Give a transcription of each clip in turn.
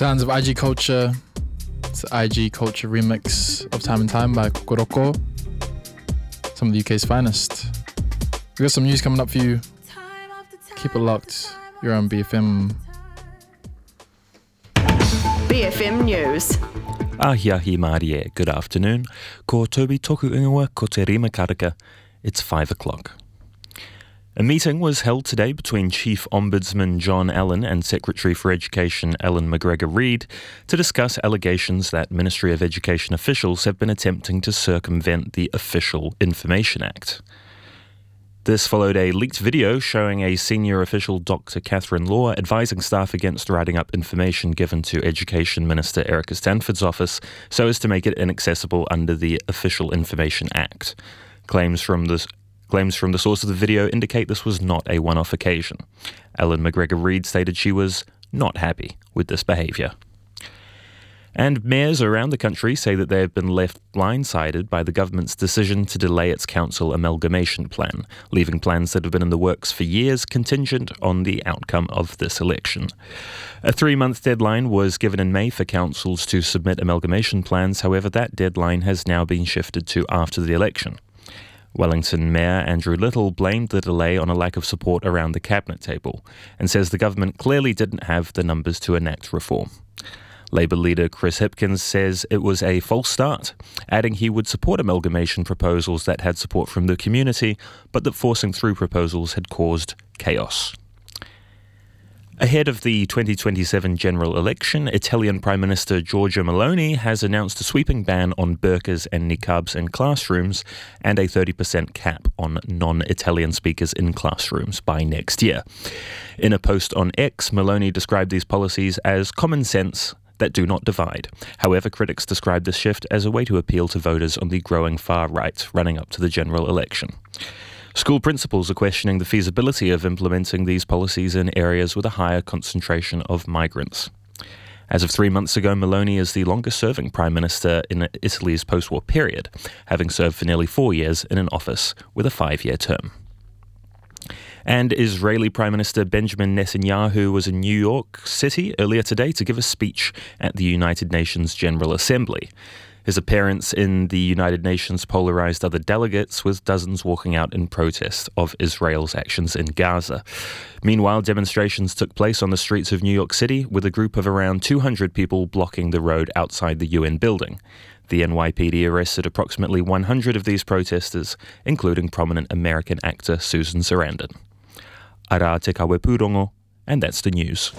Sounds of IG Culture. It's the IG Culture remix of Time and Time by Kokoroko. Some of the UK's finest. We got some news coming up for you. Keep it locked. You're on BFM. BFM News. Ahiahi Marie, good afternoon. Ko Toby Toku Ingawa, ko te rima karaka. It's 5 o'clock. A meeting was held today between Chief Ombudsman John Allen and Secretary for Education Ellen McGregor-Reid to discuss allegations that Ministry of Education officials have been attempting to circumvent the Official Information Act. This followed a leaked video showing a senior official, Dr. Catherine Law, advising staff against writing up information given to Education Minister Erica Stanford's office so as to make it inaccessible under the Official Information Act. Claims from the source of the video indicate this was not a one-off occasion. Ellen McGregor-Reid stated she was not happy with this behaviour. And mayors around the country say that they have been left blindsided by the government's decision to delay its council amalgamation plan, leaving plans that have been in the works for years contingent on the outcome of this election. A 3-month deadline was given in May for councils to submit amalgamation plans. However, that deadline has now been shifted to after the election. Wellington Mayor Andrew Little blamed the delay on a lack of support around the cabinet table and says the government clearly didn't have the numbers to enact reform. Labour leader Chris Hipkins says it was a false start, adding he would support amalgamation proposals that had support from the community, but that forcing through proposals had caused chaos. Ahead of the 2027 general election, Italian Prime Minister Giorgia Meloni has announced a sweeping ban on burqas and niqabs in classrooms and a 30% cap on non-Italian speakers in classrooms by next year. In a post on X, Meloni described these policies as common sense that do not divide. However, critics describe this shift as a way to appeal to voters on the growing far right running up to the general election. School principals are questioning the feasibility of implementing these policies in areas with a higher concentration of migrants. As of 3 months ago, Meloni is the longest-serving Prime Minister in Italy's post-war period, having served for nearly 4 years in an office with a 5-year term. And Israeli Prime Minister Benjamin Netanyahu was in New York City earlier today to give a speech at the United Nations General Assembly. His appearance in the United Nations polarized other delegates, with dozens walking out in protest of Israel's actions in Gaza. Meanwhile, demonstrations took place on the streets of New York City, with a group of around 200 people blocking the road outside the UN building. The NYPD arrested approximately 100 of these protesters, including prominent American actor Susan Sarandon. Ara te kawe pūrongo, and that's the news.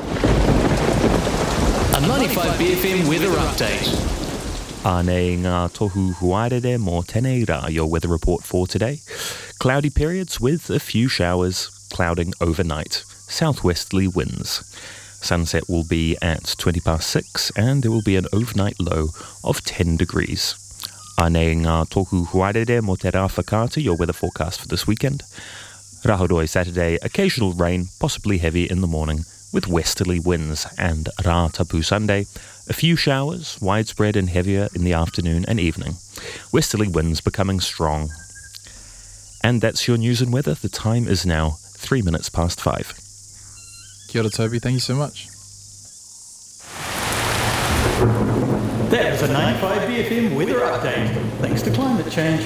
A 95 BFM weather update. Ānei ngā tohu huarere mō tēnei rā, your weather report for today. Cloudy periods with a few showers, clouding overnight. Southwesterly winds. Sunset will be at 6:20, and there will be an overnight low of 10 degrees. Ānei ngā tohu huarere mō te rā whakaata, your weather forecast for this weekend. Rahoroi Saturday, occasional rain, possibly heavy in the morning, with westerly winds, and Rā Tapu Sunday, a few showers, widespread and heavier in the afternoon and evening. Westerly winds becoming strong. And that's your news and weather. The time is now 3 minutes past 5. Kia ora, Toby. Thank you so much. That was a 95 BFM weather update. Thanks to climate change.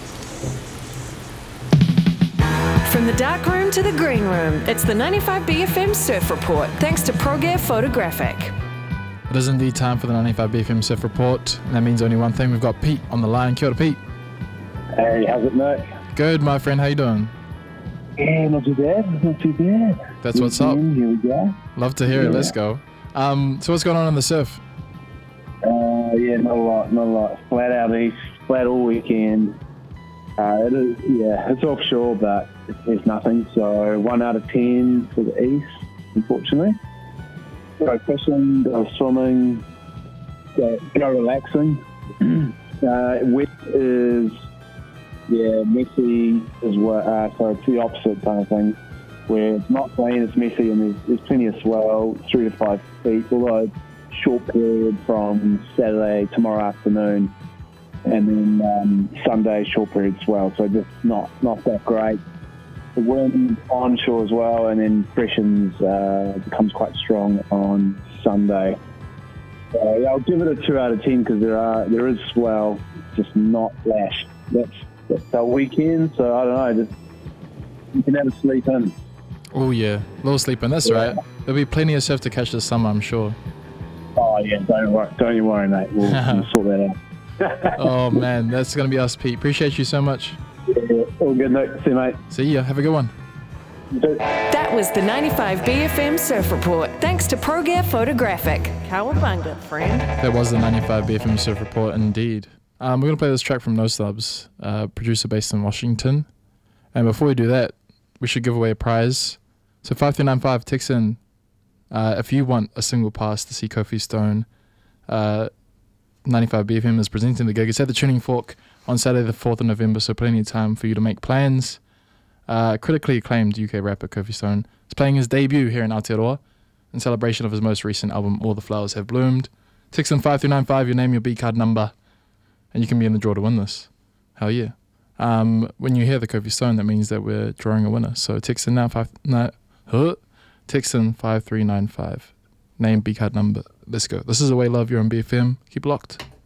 From the dark room to the green room, it's the 95 BFM Surf Report, thanks to ProGear Photographic. It is indeed time for the 95 BFM Surf Report, and that means only one thing. We've got Pete on the line. Kia ora, Pete. Hey, how's it, Nick? Good, my friend. How you doing? Yeah, not too bad. Not too bad. That's what's up. Here we go. Love to hear it. Let's go. So what's going on the surf? Yeah, not a lot. Flat out east, flat all weekend. It is, yeah, it's offshore, but there's nothing. So 1 out of 10 to the east, unfortunately. Go fishing, go swimming, go relaxing. West is, yeah, messy as well. So it's the opposite kind of thing, where it's not clean, it's messy, and there's plenty of swell, 3 to 5 feet, although short period from Saturday, tomorrow afternoon, and then Sunday, short period swell, so just not that great. The wind onshore as well, and then freshens becomes quite strong on Sunday. Yeah, I'll give it a 2 out of 10 because there is swell, just not flash. That's our weekend, so I don't know, just you can have a sleep in. Oh yeah, little sleep in. That's right. There'll be plenty of surf to catch this summer, I'm sure. Oh yeah, don't you worry, mate. We'll sort that out. Oh man, that's gonna be us, Pete. Appreciate you so much. Yeah, all good, Nick. See you, mate. See ya. Have a good one. You too. That was the 95 BFM Surf Report, thanks to ProGear Photographic. Cowabunga, friend. That was the 95 BFM Surf Report, indeed. We're going to play this track from No Slubs, producer based in Washington. And before we do that, we should give away a prize. So 5395, text in if you want a single pass to see Kofi Stone. 95 BFM is presenting the gig. It's at the Tuning Fork on Saturday the 4th of November, so plenty of time for you to make plans. Critically acclaimed UK rapper Kofi Stone is playing his debut here in Aotearoa in celebration of his most recent album, All the Flowers Have Bloomed. Text in 5395, your name, your B card number, and you can be in the draw to win this. Hell yeah. When you hear the Kofi Stone, that means that we're drawing a winner. So text in now, text in 5395. Name, B card number. Let's go. This is The Way Love, you're on BFM. Keep it locked.